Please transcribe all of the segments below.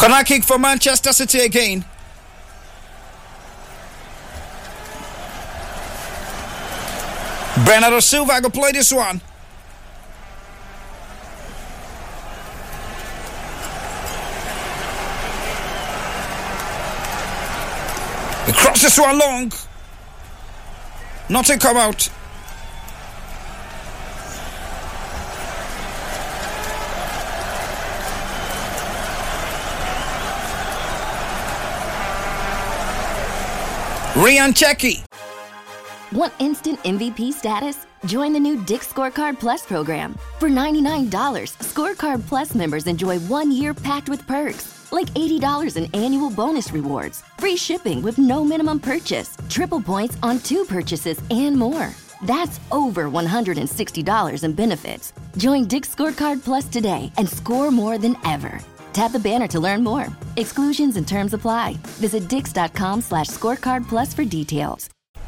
Corner kick for Manchester City again. Bernardo Silva go play this one. He crosses one long. Nothing come out. Ryan Checky. Want instant MVP status? Join the new Dick's Scorecard Plus program. For $99, Scorecard Plus members enjoy 1 year packed with perks, like $80 in annual bonus rewards, free shipping with no minimum purchase, triple points on 2 purchases, and more. That's over $160 in benefits. Join Dick's Scorecard Plus today and score more than ever. Tap the banner to learn more. Exclusions and terms apply. Visit dix.com/scorecard plus for details.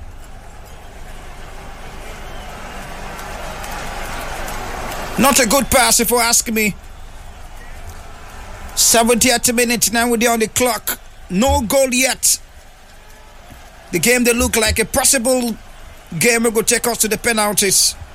Not a good pass if you ask me. 70th minute now we're on the clock. No goal yet. The game they look like a possible game will go take us to the penalties.